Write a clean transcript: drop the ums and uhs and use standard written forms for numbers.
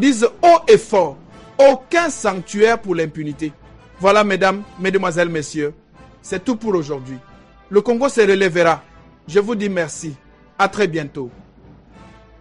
dise haut et fort, aucun sanctuaire pour l'impunité. Voilà, mesdames, mesdemoiselles, messieurs, c'est tout pour aujourd'hui. Le Congo se relèvera. Je vous dis merci. À très bientôt.